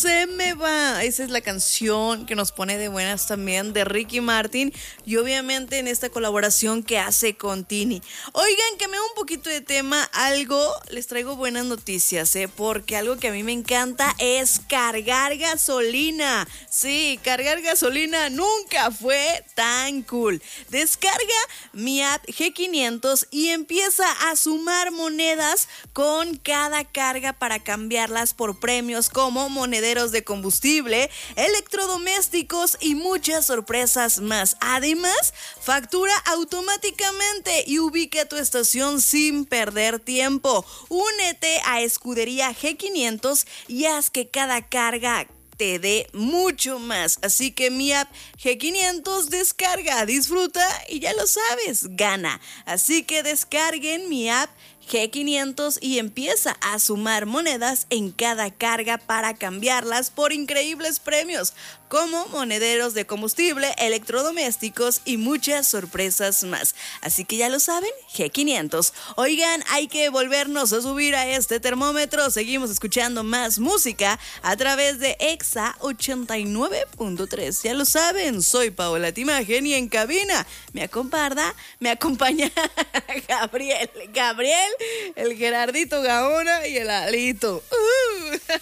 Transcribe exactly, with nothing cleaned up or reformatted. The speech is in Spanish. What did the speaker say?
se me va. Esa es la canción que nos pone de buenas también de Ricky Martin y obviamente en esta colaboración que hace con Tini. Oigan, que me da un poquito de tema, algo, les traigo buenas noticias, ¿eh? Porque algo que a mí me encanta es cargar gasolina. Sí, cargar gasolina nunca fue tan cool. Descarga mi app G quinientos y empieza a sumar monedas con cada carga para cambiarlas por premios como monederos de combustible, electrodomésticos y muchas sorpresas más. Además, factura automáticamente y ubica tu estación sin perder tiempo. Únete a Escudería G quinientos y haz que cada carga te dé mucho más. Así que mi app G quinientos, descarga, disfruta y ya lo sabes, gana. Así que descarguen mi app G quinientos y empieza a sumar monedas en cada carga para cambiarlas por increíbles premios como monederos de combustible, electrodomésticos y muchas sorpresas más. Así que ya lo saben, G quinientos. Oigan, hay que volvernos a subir a este termómetro. Seguimos escuchando más música a través de Exa ochenta y nueve punto tres. Ya lo saben, soy Paola Timagen y en cabina me acompaña, me acompaña Gabriel, Gabriel, el Gerardito Gaona y el Alito. Uh.